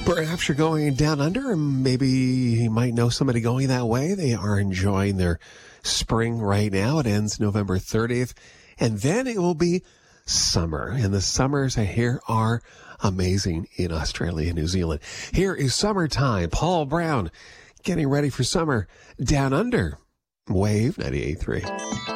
Perhaps you're going down under, and maybe you might know somebody going that way. They are enjoying their spring right now. It ends November 30th, and then it will be summer. And the summers, I hear, are amazing in Australia and New Zealand. Here is Summertime. Paul Brown getting ready for summer down under. Wave 98.3.